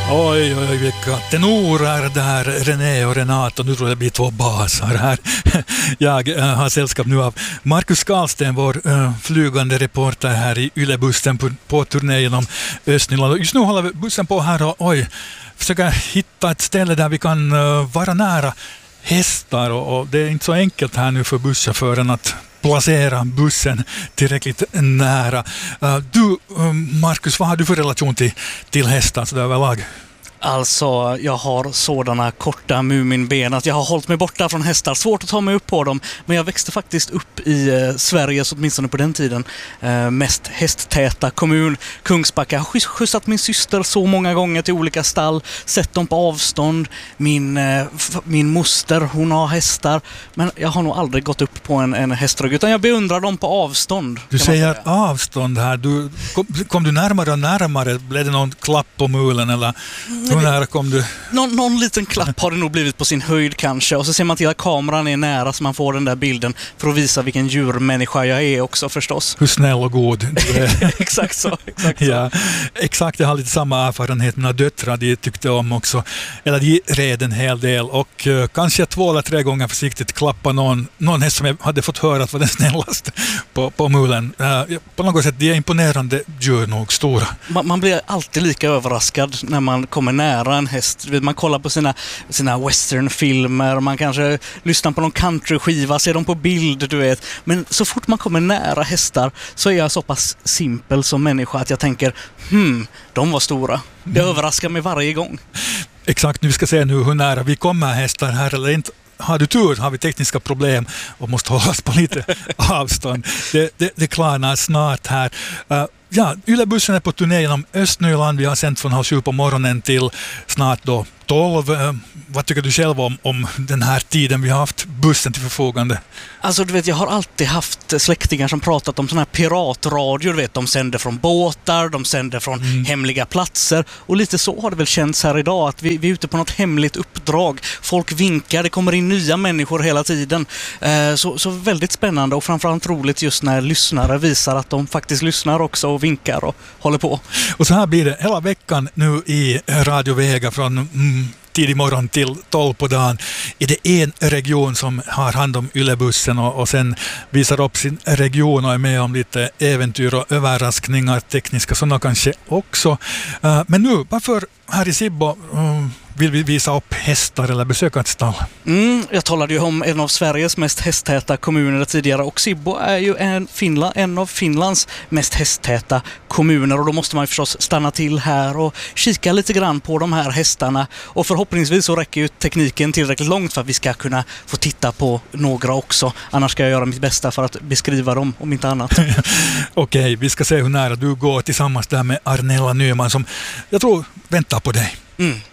Oj, vilka tenorer där, René och Renata. Nu tror jag det blir två basar här. Jag har sällskap nu av Markus Karlsten, vår flygande reporter här i Yle-bussen på turné genom Östnyland. Just nu håller bussen på här och försöker hitta ett ställe där vi kan vara nära hästar. Och det är inte så enkelt här nu för busschauffören att placera bussen tillräckligt nära. Du, Markus, vad har du för relation till hästar så där överlag? Alltså, jag har sådana korta muminben att jag har hållit mig borta från hästar. Svårt att ta mig upp på dem. Men jag växte faktiskt upp i Sveriges, åtminstone på den tiden, mest hästtäta kommun, Kungsbacka. Jag har skjutsat min syster så många gånger till olika stall. Sett dem på avstånd. Min moster, hon har hästar. Men jag har nog aldrig gått upp på en hästrygg. Utan jag beundrar dem på avstånd. Du säger avstånd här. Kom du närmare och närmare? Blev det någon klapp på mulen eller... Hur nära kom du? Någon liten klapp har det nog blivit på sin höjd kanske. Och så ser man till att kameran är nära så man får den där bilden för att visa vilken djurmänniska jag är också förstås. Hur snäll och god du är. Exakt så. Ja, exakt, jag har lite samma erfarenhet. Mina döttrar, de tyckte om också. Eller de red en hel del. Och kanske 2 eller 3 gånger försiktigt klappa någon häst som jag hade fått höra att var den snällaste på mulen. På något sätt, de är imponerande djur nog, stora. Man blir alltid lika överraskad när man kommer nära en häst. Man kollar på sina westernfilmer, man kanske lyssnar på någon countryskiva, ser dem på bild, du vet. Men så fort man kommer nära hästar så är jag så pass simpel som människa att jag tänker, de var stora. Det överraskar mig varje gång. Exakt, nu ska se nu hur nära vi kommer hästar här eller inte. Har du tur har vi tekniska problem och måste hålla oss på lite avstånd. Det klarnar snart här. Ja, Yle-bussen är på turné genom Östnyland. Vi har sänt från 7:30 på morgonen till snart då 12. Vad tycker du själv om den här tiden vi har haft bussen till förfogande? Alltså du vet, jag har alltid haft släktingar som pratat om såna här piratradio, du vet, de sänder från båtar, de sänder från hemliga platser och lite så har det väl känts här idag att vi är ute på något hemligt uppdrag. Folk vinkar, det kommer in nya människor hela tiden. Så väldigt spännande och framförallt roligt just när lyssnare visar att de faktiskt lyssnar också och vinkar och håller på. Och så här blir det hela veckan nu i Radio Vega från tidig morgon till 12 på dagen. Är det en region som har hand om Yle-bussen och sen visar upp sin region och är med om lite äventyr och överraskningar, tekniska sådana kanske också. Men nu, varför här i Sibbo vill vi visa upp hästar eller besöka ett stall? Jag talade ju om en av Sveriges mest hästtäta kommuner tidigare och Sibbo är ju en av Finlands mest hästtäta kommuner och då måste man ju förstås stanna till här och kika lite grann på de här hästarna och förhoppningsvis så räcker ju tekniken tillräckligt långt för att vi ska kunna få titta på några också. Annars ska jag göra mitt bästa för att beskriva dem om inte annat. Okej, vi ska se hur nära du går tillsammans där med Arnella Nyman som jag tror väntar på dig.